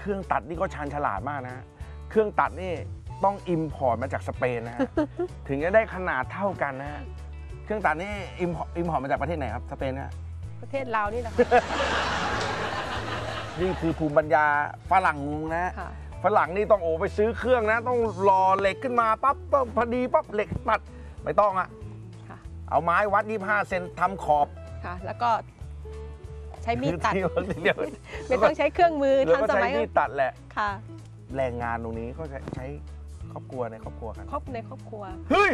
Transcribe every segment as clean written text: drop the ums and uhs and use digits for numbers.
เครื่องตัดนี่ก็ชาญฉลาดมากนะเครื่องตัดนี่ต้องอิมพอร์ตมาจากสเปนนะฮะ ถึงจะได้ขนาดเท่ากันนะฮะเครื่องตัดนี่อิมพอร์ตมาจากประเทศไหนครับสเปนนะประเทศลาวนี่แหละนี่คือภูมิปัญญาฝรั่งงงนะฝรั่งนี่ต้องไปซื้อเครื่องนะต้องรอเหล็กขึ้นมาปั๊บพอดีปั๊บเหล็กตัดไม่ต้องอะเอาไม้วัด25 เซนทำขอบค่ะแล้วก็ใช้มีดตัดไม่ต้องใช้เครื่องมือทันสมัยมีดตัดแหละค่ะแรงงานตรงนี้ก็ใช้ครอบครัวในครอบครัวกันในครอบครัวเฮ้ย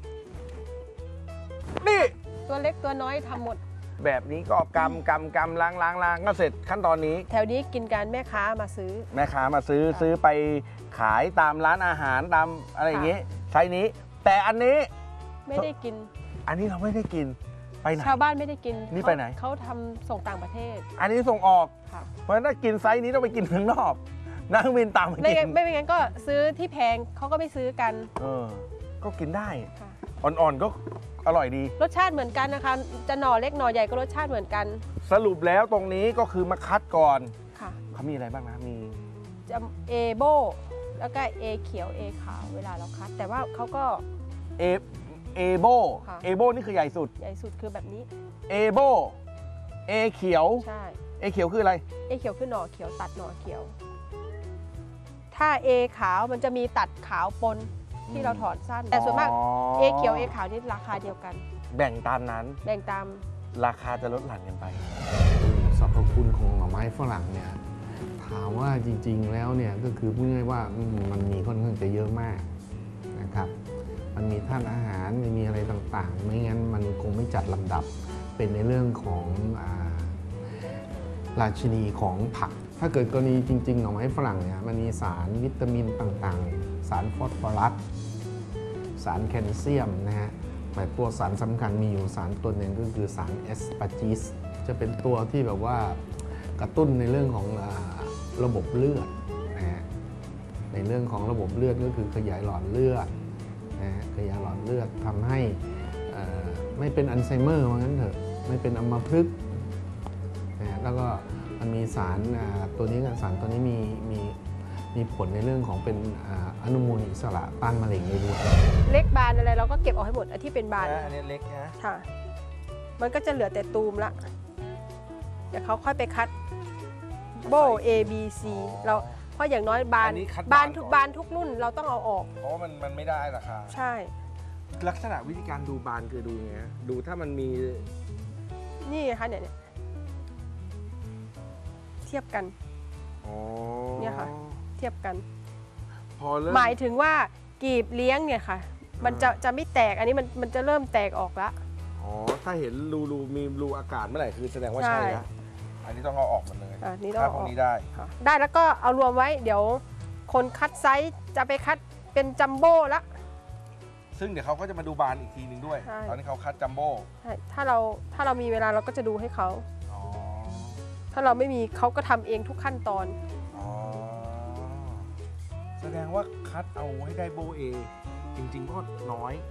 นี่ตัวเล็กตัวน้อยทำหมดแบบนี้ก็กำล้างก็เสร็จขั้นตอนนี้แถวนี้กินการแม่ค้ามาซื้อซื้อไปขายตามร้านอาหารตามอะไรอย่างงี้ไซส์นี้แต่อันนี้ไม่ได้กินอันนี้เราไม่ได้กินไปไหนชาวบ้านไม่ได้กินนี่ไปไหนเขาทำส่งต่างประเทศอันนี้ส่งออกเพราะฉะนั้นถ้ากินไซส์นี้ต้องไปกินข้างนอกนั่งวินตามไม่งั้นก็ซื้อที่แพงเขาก็ไม่ซื้อกันก็กินได้อ่อนๆก็อร่อยดีรสชาติเหมือนกันนะคะจะหน่อเล็กหน่อใหญ่ก็รสชาติเหมือนกันสรุปแล้วตรงนี้ก็คือมาคัดก่อนเขามีอะไรบ้างนะมีเอโบแล้วก็เอเขียวเอขาวเวลาเราคัดแต่ว่าเขาก็เอโบนี่คือใหญ่สุดคือแบบนี้เอโบเอเขียวใช่เอเขียวคืออะไรเอเขียวคือหน่อเขียวตัดหน่อเขียวถ้าเอขาวมันจะมีตัดขาวปนที่เราถอนสั้นแต่ส่วนมากเอเขียวเอขาวนี่ราคาเดียวกันแบ่งตามนั้นแบ่งตามราคาจะลดหลั่นกันไปสรรพคุณของหน่อไม้ฝรั่งเนี่ยถามว่าจริงๆแล้วเนี่ยก็คือพูดง่ายๆว่ามันมีค่อนข้างจะเยอะมากนะครับมันมีธาตุอาหารมีอะไรต่างๆไม่งั้นมันคงไม่จัดลำดับเป็นในเรื่องของราชินีของผักถ้าเกิดกรณีจริงๆหน่อไม้ฝรั่งเนี่ยมันมีสารวิตามินต่างๆสารฟอสฟอรัสสารแคลเซียมนะฮะแต่ตัวสารสำคัญมีอยู่สารตัวหนึ่งก็คือสารแอสปาร์จิสจะเป็นตัวที่แบบว่ากระตุ้นในเรื่องของระบบเลือดนะฮะในเรื่องของระบบเลือดก็คือขยายหลอดเลือดนะฮะขยายหลอดเลือดทำให้ไม่เป็นอัลไซเมอร์ว่างั้นเถอะไม่เป็นอัมพฤกษ์นะแล้วก็มันมีสารตัวนี้กับสารตัวนี้มีผลในเรื่องของเป็นอนุมูลอิสระต้านมะเร็งได้ด้วยเล็กบานอะไรเราก็เก็บออกให้หมดที่เป็นบานอันนี้เล็กนะค่ะมันก็จะเหลือแต่ตูมละเดี๋ยวเขาค่อยไปคัดโบ A B C เราเพราะอย่างน้อยบานทุกรุ่นเราต้องเอาออกเพราะมันไม่ได้ราคาใช่ลักษณะวิธีการดูบานคือดูไงดูถ้ามันมีนี่ค่ะเนี่ยเทียบกันเนี่ยค่ะเทียบกันหมายถึงว่ากีบเลี้ยงเนี่ยค่ะมันจะไม่แตกอันนี้มันจะเริ่มแตกออกละถ้าเห็นรูมีรูอากาศเมื่อไหร่คือแสดงว่าใช่แล้วอันนี้ต้องเอาออกหมดเลยนี่ต้องเอาออกได้แล้วก็เอารวมไว้เดี๋ยวคนคัดไซส์จะไปคัดเป็นจัมโบ้ละซึ่งเดี๋ยวเขาก็จะมาดูบานอีกทีนึงด้วยตอนนี้เขาคัดจัมโบ้ใช่ถ้าเรามีเวลาเราก็จะดูให้เขาถ้าเราไม่มีเขาก็ทำเองทุกขั้นตอนแสดงว่าคัดเอาให้ได้โบเอจริงๆก็น้อย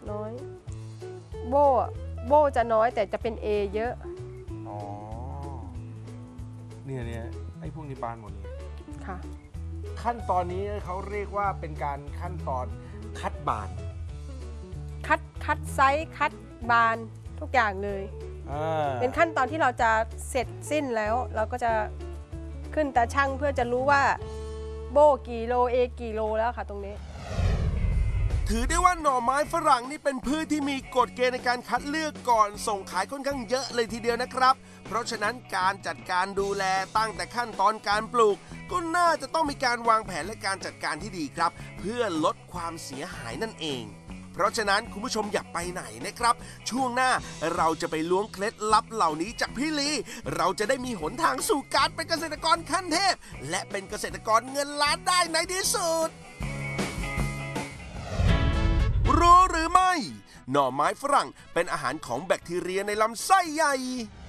โบจะน้อยแต่จะเป็น A เยอะเนี่ยไอ้พวกนี้บานหมดเลยค่ะขั้นตอนนี้เขาเรียกว่าเป็นการขั้นตอนคัดบานคัดไซส์คัดบานทุกอย่างเลยเป็นขั้นตอนที่เราจะเสร็จสิ้นแล้วเราก็จะขึ้นตาชั่งเพื่อจะรู้ว่าโบกี่โลเอกี่โลแล้วค่ะตรงนี้ถือได้ว่าหน่อไม้ฝรั่งนี่เป็นพืชที่มีกฎเกณฑ์ในการคัดเลือกก่อนส่งขายค่อนข้างเยอะเลยทีเดียวนะครับเพราะฉะนั้นการจัดการดูแลตั้งแต่ขั้นตอนการปลูกก็น่าจะต้องมีการวางแผนและการจัดการที่ดีครับเพื่อลดความเสียหายนั่นเองเพราะฉะนั้นคุณผู้ชมอย่าไปไหนนะครับช่วงหน้าเราจะไปล้วงเคล็ดลับเหล่านี้จากพี่ลีเราจะได้มีหนทางสู่การเป็นเกษตรกรขั้นเทพและเป็นเกษตรกรเงินล้านได้ในที่สุดรู้หรือไม่หน่อไม้ฝรั่งเป็นอาหารของแบคทีเรียในลำไส้ใหญ่